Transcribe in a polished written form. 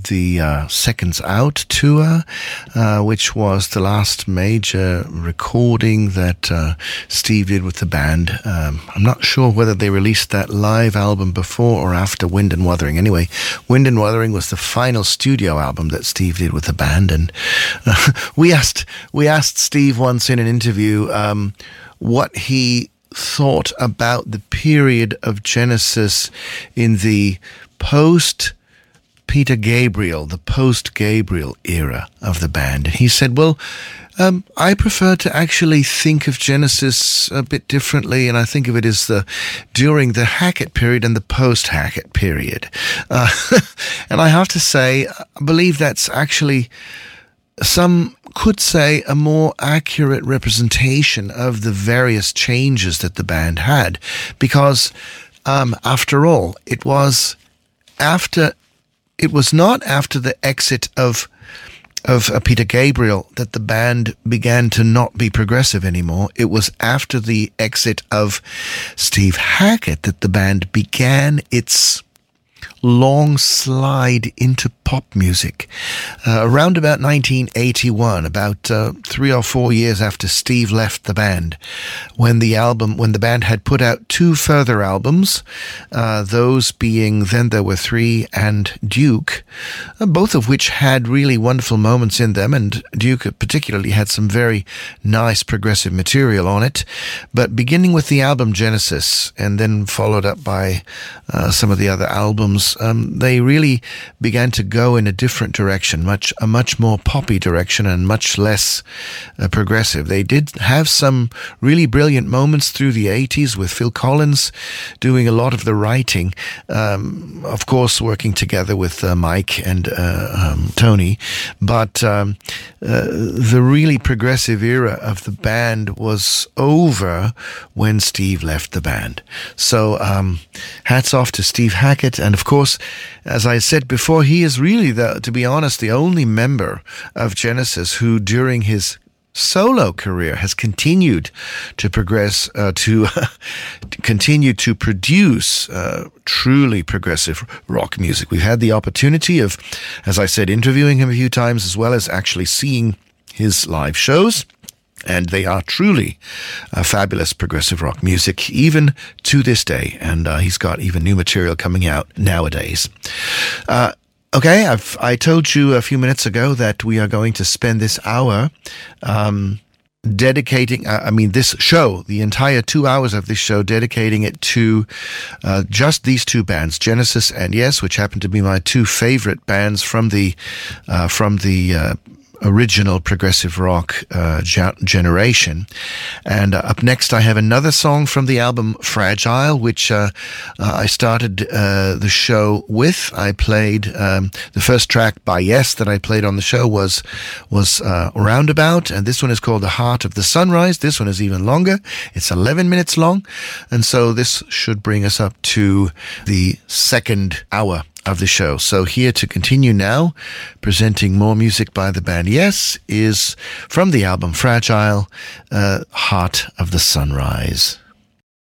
the Seconds Out tour, which was the last major recording that Steve did with the band. I'm not sure whether they released that live album before or after Wind and Wuthering. Anyway, Wind and Wuthering was the final studio album that Steve did with the band, and we asked Steve once in an interview what he thought about the period of Genesis in the post-Peter Gabriel, the post-Gabriel era of the band. And he said, well, I prefer to actually think of Genesis a bit differently, and I think of it as during the Hackett period and the post-Hackett period. And I have to say, I believe that's actually, some could say, a more accurate representation of the various changes that the band had, because after all, it was not after the exit of Peter Gabriel that the band began to not be progressive anymore. It was after the exit of Steve Hackett that the band began its long slide into pop music. Around about 1981, about 3 or 4 years after Steve left the band, when the band had put out 2 further albums, those being Then There Were Three and Duke, both of which had really wonderful moments in them, and Duke particularly had some very nice progressive material on it. But beginning with the album Genesis, and then followed up by some of the other albums, they really began to go in a different direction, a much more poppy direction, and much less progressive. They did have some really brilliant moments through the 80s with Phil Collins doing a lot of the writing, of course working together with Mike and Tony, but the really progressive era of the band was over when Steve left the band. So hats off to Steve Hackett, and of course, as I said before, he is really, to be honest, the only member of Genesis who during his solo career has continued to progress, to continue to produce truly progressive rock music. We've had the opportunity of, as I said, interviewing him a few times, as well as actually seeing his live shows. And they are truly fabulous progressive rock music, even to this day. And he's got even new material coming out nowadays. Okay, I told you a few minutes ago that we are going to spend this hour dedicating, this show, the entire 2 hours of this show, dedicating it to just these 2 bands, Genesis and Yes, which happen to be my 2 favorite bands from the original progressive rock generation. And up next I have another song from the album Fragile, which I started the show with. I played the first track by Yes that I played on the show was Roundabout, and this one is called The Heart of the Sunrise. This one is even longer. It's 11 minutes long, and so this should bring us up to the second hour of the show. So here to continue now, presenting more music by the band Yes, is from the album Fragile, Heart of the Sunrise.